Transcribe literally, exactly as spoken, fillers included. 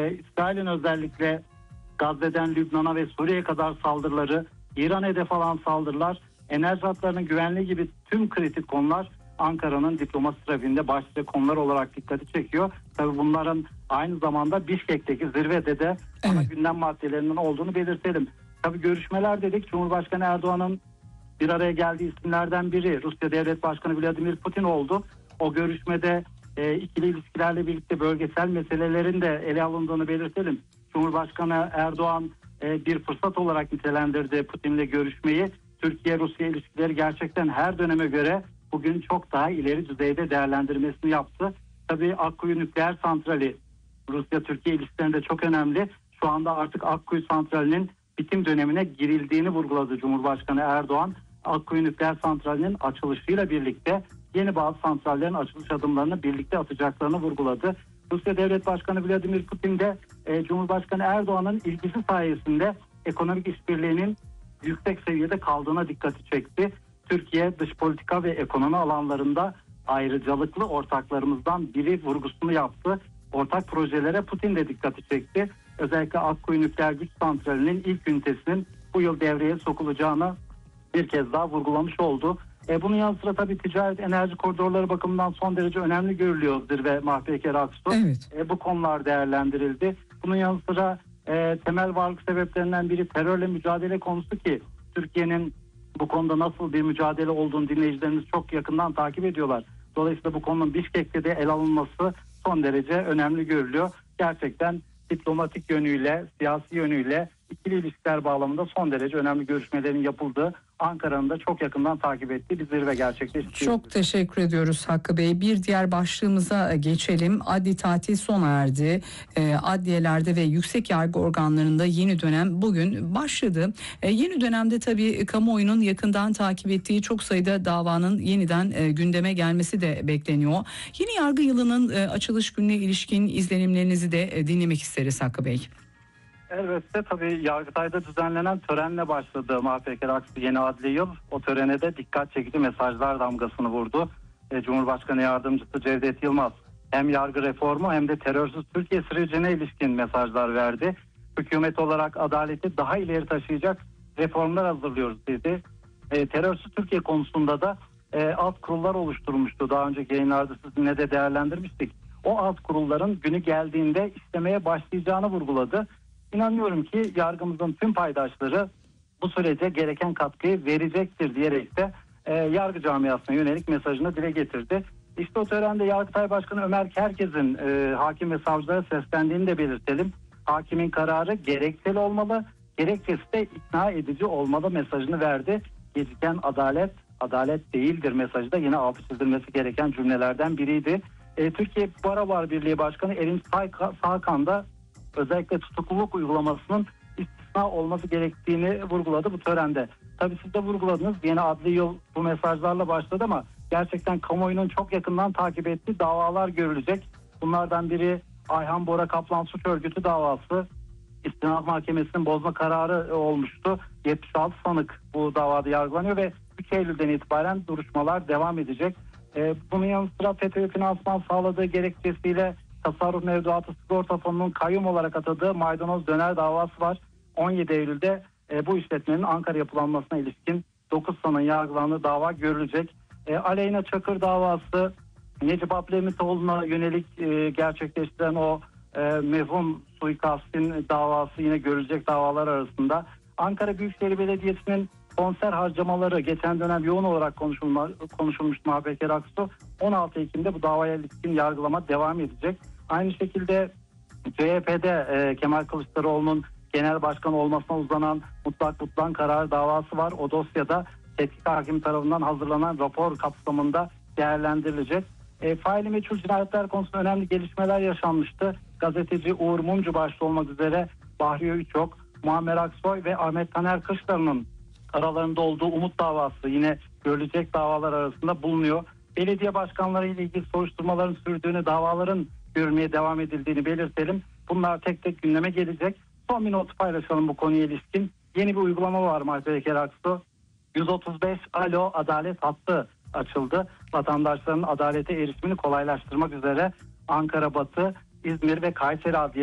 e, İsrail'in özellikle Gazze'den Lübnan'a ve Suriye'ye kadar saldırıları, İran hedef alan saldırılar, enerji hatlarının güvenliği gibi tüm kritik konular Ankara'nın diplomasi trafiğinde başlıca konular olarak dikkati çekiyor. Tabii bunların aynı zamanda Bişkek'teki zirvede de ana Evet. gündem maddelerinin olduğunu belirtelim. Tabii görüşmeler dedik. Cumhurbaşkanı Erdoğan'ın bir araya geldiği isimlerden biri Rusya Devlet Başkanı Vladimir Putin oldu. O görüşmede e, ikili ilişkilerle birlikte bölgesel meselelerin de ele alındığını belirtelim. Cumhurbaşkanı Erdoğan e, bir fırsat olarak nitelendirdi Putin'le görüşmeyi. Türkiye-Rusya ilişkileri gerçekten her döneme göre bugün çok daha ileri düzeyde değerlendirmesini yaptı. Tabii Akkuyu Nükleer Santrali Rusya-Türkiye ilişkilerinde çok önemli. Şu anda artık Akkuyu Santrali'nin bitim dönemine girildiğini vurguladı Cumhurbaşkanı Erdoğan. Akkuyu Nükleer Santrali'nin açılışıyla birlikte yeni bazı santrallerin açılış adımlarını birlikte atacaklarını vurguladı. Rusya Devlet Başkanı Vladimir Putin de e, Cumhurbaşkanı Erdoğan'ın ilgisi sayesinde ekonomik işbirliğinin yüksek seviyede kaldığına dikkati çekti. Türkiye dış politika ve ekonomi alanlarında ayrıcalıklı ortaklarımızdan biri vurgusunu yaptı. Ortak projelere Putin de dikkati çekti. Özellikle Akkuyu Nükleer Güç Santrali'nin ilk ünitesinin bu yıl devreye sokulacağını bir kez daha vurgulamış oldu. E, bunun yanı sıra tabii ticaret enerji koridorları bakımından son derece önemli görülüyor zirve Mahpeker Aksu. Evet. E, bu konular değerlendirildi. Bunun yanı sıra e, temel varlık sebeplerinden biri terörle mücadele konusu ki Türkiye'nin bu konuda nasıl bir mücadele olduğunu dinleyicilerimiz çok yakından takip ediyorlar. Dolayısıyla bu konunun Bişkek'te de ele alınması son derece önemli görülüyor. Gerçekten diplomatik yönüyle, siyasi yönüyle ikili ilişkiler bağlamında son derece önemli görüşmelerin yapıldığı, Ankara'nın da çok yakından takip ettiği bir zirve gerçekleşti. Çok teşekkür ediyoruz Hakkı Bey. Bir diğer başlığımıza geçelim. Adli tatil sona erdi. E, adliyelerde ve yüksek yargı organlarında yeni dönem bugün başladı. E, yeni dönemde tabii kamuoyunun yakından takip ettiği çok sayıda davanın yeniden e, gündeme gelmesi de bekleniyor. Yeni yargı yılının e, açılış gününe ilişkin izlenimlerinizi de e, dinlemek isteriz Hakkı Bey. Elbette tabii Yargıtay'da düzenlenen törenle başladı Mahpeker Aksu yeni adli yıl. O törene de dikkat çekici mesajlar damgasını vurdu. E, Cumhurbaşkanı Yardımcısı Cevdet Yılmaz hem yargı reformu hem de terörsüz Türkiye sürecine ilişkin mesajlar verdi. Hükümet olarak adaleti daha ileri taşıyacak reformlar hazırlıyoruz dedi. E, terörsüz Türkiye konusunda da e, alt kurullar oluşturulmuştu. Daha önceki yayınlarda sizinle de değerlendirmiştik. O alt kurulların günü geldiğinde işlemeye başlayacağını vurguladı. İnanıyorum ki yargımızın tüm paydaşları bu sürece gereken katkıyı verecektir diyerek de e, yargı camiasına yönelik mesajını dile getirdi. İşte o törende Yargıtay Başkanı Ömer Kerkez'in e, hakim ve savcılara seslendiğini de belirtelim. Hakimin kararı gerekçeli olmalı, gerekçesi de ikna edici olmalı mesajını verdi. Geciken adalet, adalet değildir mesajı da yine altı çizilmesi gereken cümlelerden biriydi. E, Türkiye Barolar Birliği Başkanı Erinç Sağkan da özellikle tutukluluk uygulamasının istisna olması gerektiğini vurguladı bu törende. Tabii siz de vurguladınız, yeni adli yıl bu mesajlarla başladı ama gerçekten kamuoyunun çok yakından takip ettiği davalar görülecek. Bunlardan biri Ayhan Bora Kaplan Suç Örgütü davası. İstinaf Mahkemesi'nin bozma kararı olmuştu. yetmiş altı sanık bu davada yargılanıyor ve üç Eylül'den itibaren duruşmalar devam edecek. Ee, bunun yanı sıra FETÖ'ye finansman sağladığı gerekçesiyle Tasarruf Mevduatı Sigorta Fonu'nun kayyum olarak atadığı Maydanoz Döner davası var. on yedi Eylül'de e, bu işletmenin Ankara yapılanmasına ilişkin dokuz sanığın yargılandığı dava görülecek. E, Aleyna Çakır davası, Necip Ablemitoğlu'na yönelik e, gerçekleştiren o e, mevhum suikastin davası yine görülecek davalar arasında. Ankara Büyükşehir Belediyesi'nin konser harcamaları geçen dönem yoğun olarak konuşulma, konuşulmuştu Mahpeker Aksu. on altı Ekim'de bu davaya ilişkin yargılama devam edecek. Aynı şekilde C H P'de e, Kemal Kılıçdaroğlu'nun genel başkan olmasına uzanan mutlak mutlan karar davası var. O dosyada tetkik hakimi tarafından hazırlanan rapor kapsamında değerlendirilecek. E, faili meçhul cinayetler konusunda önemli gelişmeler yaşanmıştı. Gazeteci Uğur Mumcu başta olmak üzere Bahriye Üçok, Muammer Aksoy ve Ahmet Taner Kışlar'ın aralarında olduğu Umut davası yine görülecek davalar arasında bulunuyor. Belediye başkanları ile ilgili soruşturmaların sürdüğünü, davaların görülmeye devam edildiğini belirtelim. Bunlar tek tek gündeme gelecek. Son bir not paylaşalım bu konuya ilişkin. Yeni bir uygulama var Mahpeker Aksu. yüz otuz beş Alo Adalet hattı açıldı. Vatandaşların adalete erişimini kolaylaştırmak üzere Ankara Batı, İzmir ve Kayseri Adliye